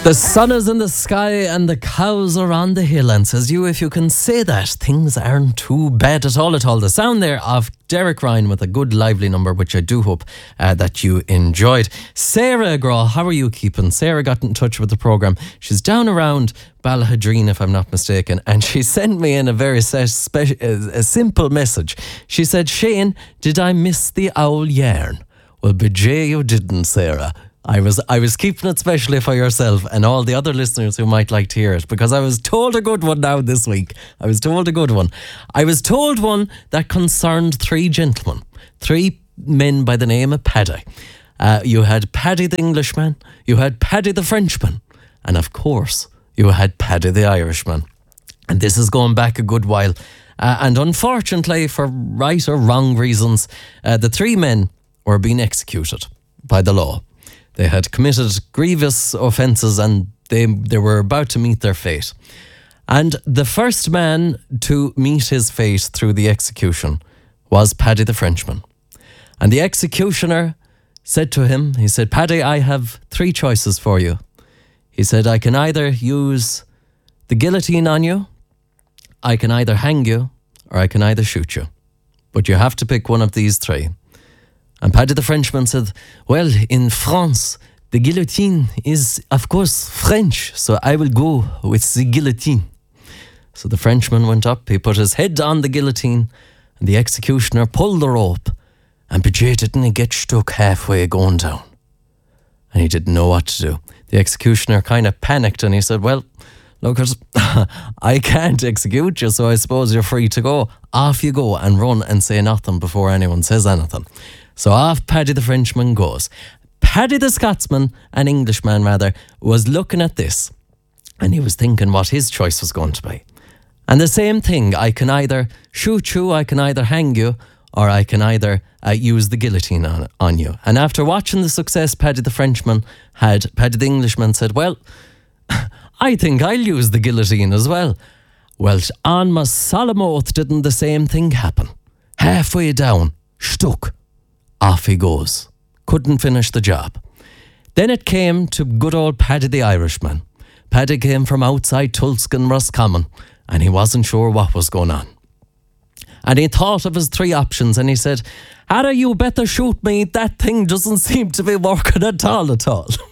The sun is in the sky and the cows are on the hill, and says you, if you can say that, things aren't too bad at all. The sound there of Derek Ryan with a good lively number, which I do hope that you enjoyed. Sarah Graw, how are you keeping? Sarah got in touch with the programme. She's down around Ballahadreen, if I'm not mistaken, and she sent me in a very a simple message. She said, Shane, did I miss the owl yarn? Well, bejay you didn't, Sarah. I was keeping it specially for yourself and all the other listeners who might like to hear it, because I was told a good one now this week. I was told one that concerned three gentlemen, three men by the name of Paddy. You had Paddy the Englishman, you had Paddy the Frenchman, and of course you had Paddy the Irishman. And this is going back a good while. And unfortunately, for right or wrong reasons, the three men were being executed by the law. They had committed grievous offences and they were about to meet their fate. And the first man to meet his fate through the execution was Paddy the Frenchman. And the executioner said to him, he said, Paddy, I have three choices for you. He said, I can either use the guillotine on you, I can either hang you, or I can either shoot you. But you have to pick one of these three. And Paddy the Frenchman said, well, in France, the guillotine is, of course, French, so I will go with the guillotine. So the Frenchman went up, he put his head on the guillotine, and the executioner pulled the rope, and Bridget didn't get stuck halfway going down. And he didn't know what to do. The executioner kind of panicked, and he said, well, look, I can't execute you, so I suppose you're free to go. Off you go and run and say nothing before anyone says anything. So off Paddy the Frenchman goes. Paddy the Scotsman, an Englishman rather, was looking at this and he was thinking what his choice was going to be. And the same thing, I can either shoot you, I can either hang you, or I can either use the guillotine on you. And after watching the success Paddy the Frenchman had, Paddy the Englishman said, well, I think I'll use the guillotine as well. Well, on my solemn oath, didn't the same thing happen? Halfway down, stuck. Off he goes. Couldn't finish the job. Then it came to good old Paddy the Irishman. Paddy came from outside Tulskin, Roscommon, and he wasn't sure what was going on. And he thought of his three options and he said, Harry, you better shoot me. That thing doesn't seem to be working at all.